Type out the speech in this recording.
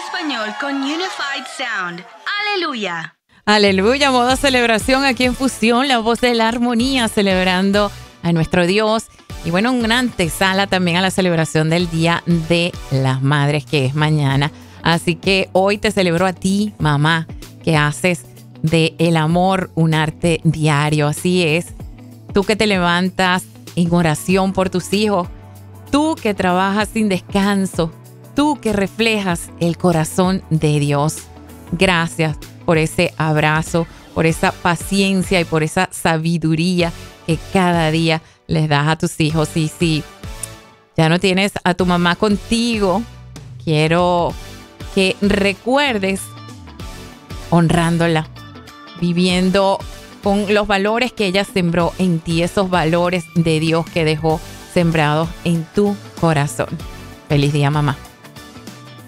español con Unified Sound. ¡Aleluya! Aleluya, modo celebración aquí en Fusión, la voz de la armonía, celebrando a nuestro Dios. Y bueno, una antesala también a la celebración del Día de las Madres, que es mañana. Así que hoy te celebro a ti, mamá, que haces de el amor un arte diario. Así es. Tú que te levantas en oración por tus hijos. Tú que trabajas sin descanso. Tú que reflejas el corazón de Dios. Gracias por ese abrazo, por esa paciencia y por esa sabiduría que cada día les das a tus hijos. Y si ya no tienes a tu mamá contigo, quiero que recuerdes honrándola, viviendo con los valores que ella sembró en ti, esos valores de Dios que dejó sembrados en tu corazón. Feliz día, mamá.